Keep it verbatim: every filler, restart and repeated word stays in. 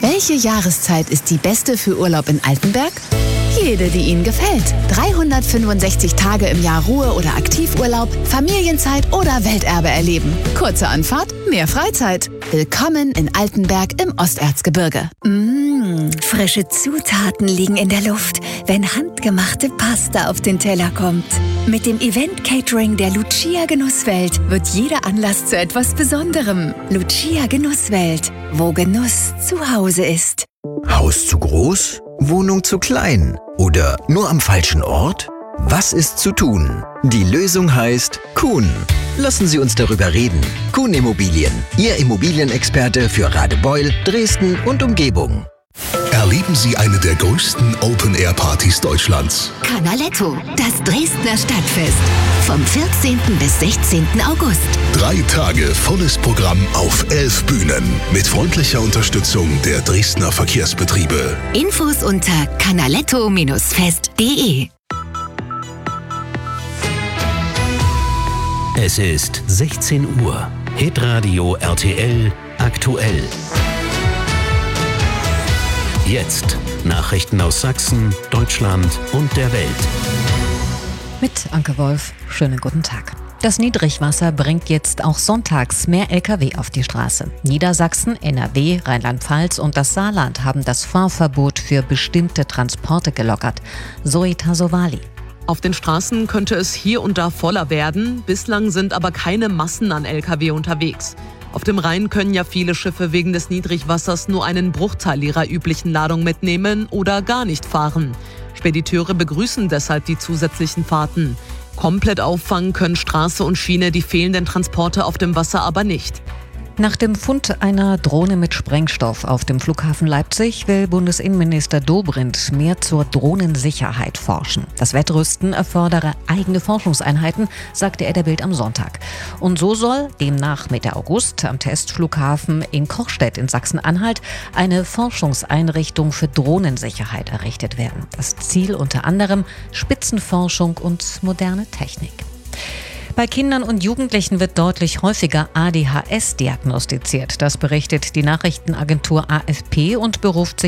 Welche Jahreszeit ist die beste für Urlaub in Altenberg? Jede, die Ihnen gefällt. dreihundertfünfundsechzig Tage im Jahr Ruhe- oder Aktivurlaub, Familienzeit oder Welterbe erleben. Kurze Anfahrt, mehr Freizeit. Willkommen in Altenberg im Osterzgebirge. Mmh, frische Zutaten liegen in der Luft, wenn handgemachte Pasta auf den Teller kommt. Mit dem Event-Catering der Lucia Genusswelt wird jeder Anlass zu etwas Besonderem. Lucia Genusswelt, wo Genuss zu Hause ist. Haus zu groß? Wohnung zu klein? Oder nur am falschen Ort? Was ist zu tun? Die Lösung heißt Kuhn. Lassen Sie uns darüber reden. Kuhn Immobilien, Ihr Immobilienexperte für Radebeul, Dresden und Umgebung. Erleben Sie eine der größten Open-Air-Partys Deutschlands. Canaletto, das Dresdner Stadtfest. Vom vierzehnten bis sechzehnten August. Drei Tage volles Programm auf elf Bühnen. Mit freundlicher Unterstützung der Dresdner Verkehrsbetriebe. Infos unter canaletto fest punkt de. Es ist sechzehn Uhr. Hitradio R T L aktuell. Jetzt Nachrichten aus Sachsen, Deutschland und der Welt. Mit Anke Wolf, schönen guten Tag. Das Niedrigwasser bringt jetzt auch sonntags mehr L K W auf die Straße. Niedersachsen, N R W, Rheinland-Pfalz und das Saarland haben das Fahrverbot für bestimmte Transporte gelockert. Zoe Tasovali. Auf den Straßen könnte es hier und da voller werden. Bislang sind aber keine Massen an L K W unterwegs. Auf dem Rhein können ja viele Schiffe wegen des Niedrigwassers nur einen Bruchteil ihrer üblichen Ladung mitnehmen oder gar nicht fahren. Spediteure begrüßen deshalb die zusätzlichen Fahrten. Komplett auffangen können Straße und Schiene die fehlenden Transporte auf dem Wasser aber nicht. Nach dem Fund einer Drohne mit Sprengstoff auf dem Flughafen Leipzig will Bundesinnenminister Dobrindt mehr zur Drohnensicherheit forschen. Das Wettrüsten erfordere eigene Forschungseinheiten, sagte er der Bild am Sonntag. Und so soll demnach Mitte August am Testflughafen in Kochstedt in Sachsen-Anhalt eine Forschungseinrichtung für Drohnensicherheit errichtet werden. Das Ziel unter anderem Spitzenforschung und moderne Technik. Bei Kindern und Jugendlichen wird deutlich häufiger A D H S diagnostiziert. Das berichtet die Nachrichtenagentur A F P und beruft sich